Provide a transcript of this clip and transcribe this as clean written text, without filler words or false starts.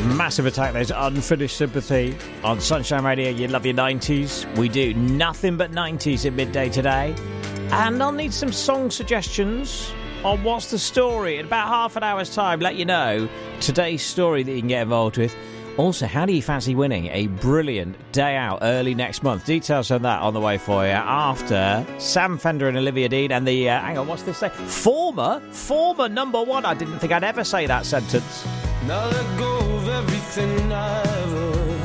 Massive Attack, there's Unfinished Sympathy on Sunshine Radio. You love your 90s. We do nothing but 90s at midday today. And I'll need some song suggestions on What's the Story. In about half an hour's time, let you know today's story that you can get involved with. Also, how do you fancy winning a brilliant day out early next month? Details on that on the way for you after Sam Fender and Olivia Dean and the, hang on, what's this say? Former number one. I didn't think I'd ever say that sentence. Now let go of everything I ever